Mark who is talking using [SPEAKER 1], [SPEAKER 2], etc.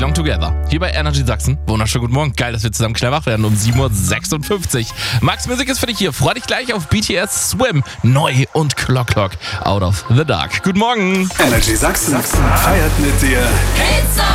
[SPEAKER 1] Belong Together. Hier bei Energy Sachsen. Wunderschönen guten Morgen. Geil, dass wir zusammen schnell wach werden um 7.56 Uhr. Max Musik ist für dich hier. Freu dich gleich auf BTS Swim. Neu und Clock Out of the Dark. Guten Morgen.
[SPEAKER 2] Energy Sachsen feiert mit dir.